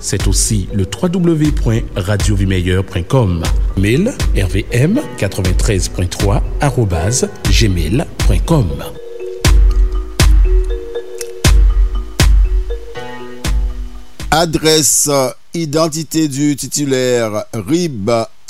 C'est aussi le www.radioviemeilleure.com. Mail rvm93.3@gmail.com. Adresse, identité du titulaire, RIB,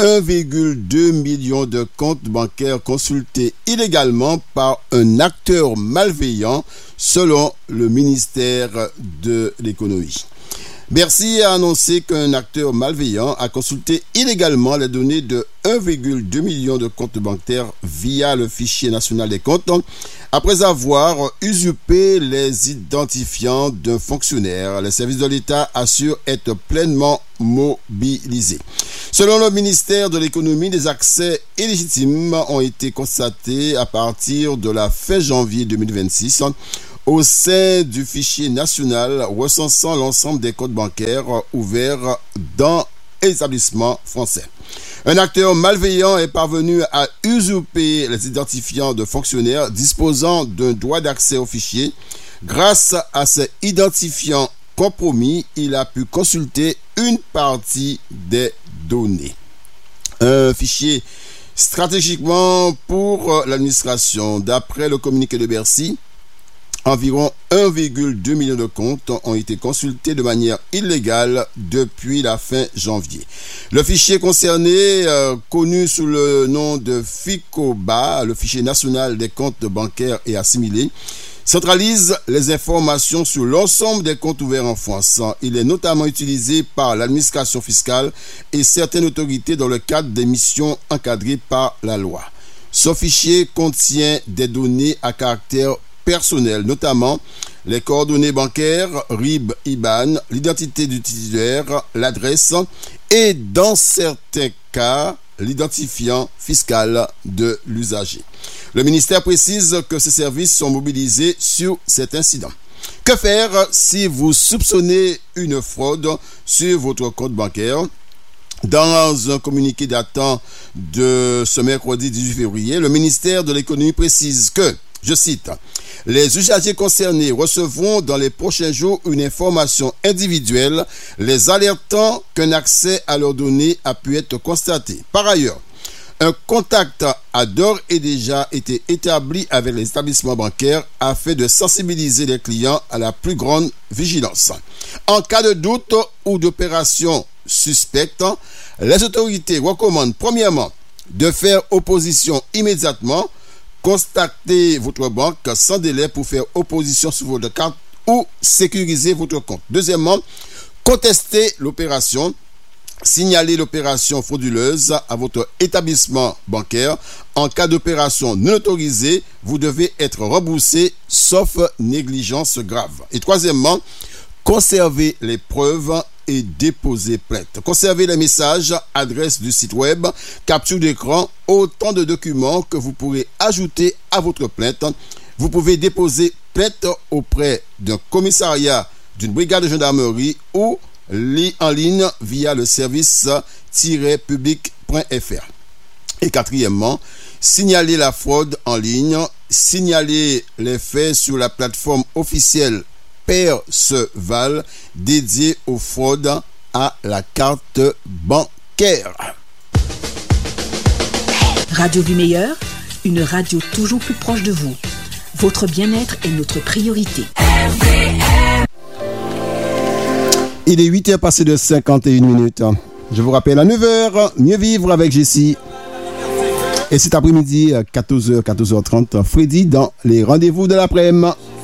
1,2 million de comptes bancaires consultés illégalement par un acteur malveillant, selon le ministère de l'Économie. Bercy a annoncé qu'un acteur malveillant a consulté illégalement les données de 1,2 million de comptes bancaires via le fichier national des comptes, après avoir usurpé les identifiants d'un fonctionnaire. Les services de l'État assurent être pleinement mobilisés. Selon le ministère de l'Économie, des accès illégitimes ont été constatés à partir de la fin janvier 2026 au sein du fichier national recensant l'ensemble des comptes bancaires ouverts dans les établissements français. Un acteur malveillant est parvenu à usurper les identifiants de fonctionnaires disposant d'un droit d'accès au fichier. Grâce à ces identifiants compromis, il a pu consulter une partie des données. Un fichier stratégiquement pour l'administration. D'après le communiqué de Bercy, environ 1,2 million de comptes ont été consultés de manière illégale depuis la fin janvier. Le fichier concerné, connu sous le nom de FICOBA, le fichier national des comptes bancaires et assimilés, centralise les informations sur l'ensemble des comptes ouverts en France. Il est notamment utilisé par l'administration fiscale et certaines autorités dans le cadre des missions encadrées par la loi. Ce fichier contient des données à caractère personnel, notamment les coordonnées bancaires, RIB, IBAN, l'identité du titulaire, l'adresse et, dans certains cas, l'identifiant fiscal de l'usager. Le ministère précise que ces services sont mobilisés sur cet incident. Que faire si vous soupçonnez une fraude sur votre compte bancaire? Dans un communiqué datant de ce mercredi 18 février, le ministère de l'Économie précise que, je cite, « Les usagers concernés recevront dans les prochains jours une information individuelle les alertant qu'un accès à leurs données a pu être constaté. Par ailleurs, un contact a d'ores et déjà été établi avec les établissements bancaires afin de sensibiliser les clients à la plus grande vigilance. En cas de doute ou d'opération suspecte, les autorités recommandent premièrement de faire opposition immédiatement. Contactez votre banque sans délai pour faire opposition sur votre carte ou sécuriser votre compte. Deuxièmement, contestez l'opération. Signalez l'opération frauduleuse à votre établissement bancaire. En cas d'opération non autorisée, vous devez être remboursé sauf négligence grave. Et troisièmement, conservez les preuves et déposer plainte. Conservez les messages, adresse du site web, capture d'écran, autant de documents que vous pourrez ajouter à votre plainte. Vous pouvez déposer plainte auprès d'un commissariat, d'une brigade de gendarmerie ou en ligne via le service-public.fr. Et quatrièmement, signalez la fraude en ligne, signalez les faits sur la plateforme officielle Perceval dédié aux fraudes à la carte bancaire. Radio Vie Meilleure, une radio toujours plus proche de vous. Votre bien-être est notre priorité. Il est 8h passé de 51 minutes. Je vous rappelle à 9h, mieux vivre avec Jessie. Et cet après-midi, 14h, 14h30, Freddy dans les rendez-vous de l'après-midi.